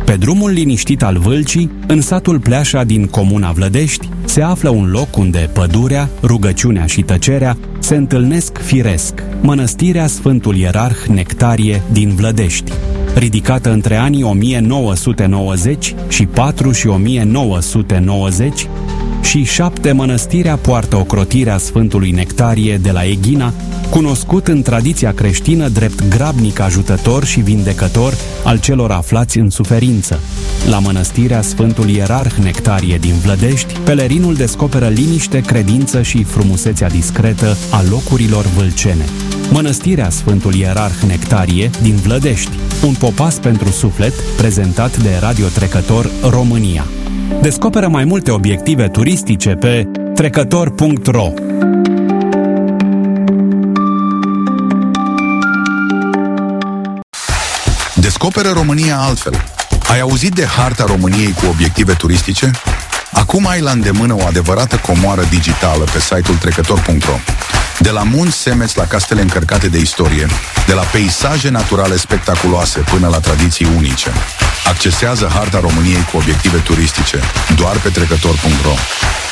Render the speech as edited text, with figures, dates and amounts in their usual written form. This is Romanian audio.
Pe drumul liniștit al Vâlcii, în satul Pleașa din comuna Vlădești, se află un loc unde pădurea, rugăciunea și tăcerea se întâlnesc firesc, Mănăstirea Sfântul Ierarh Nectarie din Vlădești. Ridicată între anii 1990 și 4 și 1990 și 7, mănăstirea poartă ocrotirea Sfântului Nectarie de la Eghina, cunoscut în tradiția creștină drept grabnic ajutător și vindecător al celor aflați în suferință. La mănăstirea Sfântul Ierarh Nectarie din Vlădești, pelerinul descoperă liniște, credință și frumusețea discretă a locurilor vâlcene. Mănăstirea Sfântul Ierarh Nectarie din Vlădești, un popas pentru suflet, prezentat de Radio Trecător România. Descoperă mai multe obiective turistice pe trecător.ro. Descoperă România altfel. Ai auzit de harta României cu obiective turistice? Acum ai la îndemână o adevărată comoară digitală pe site-ul trecător.ro. De la munți semeți la castele încărcate de istorie, de la peisaje naturale spectaculoase până la tradiții unice. Accesează harta României cu obiective turistice doar pe trecător.ro.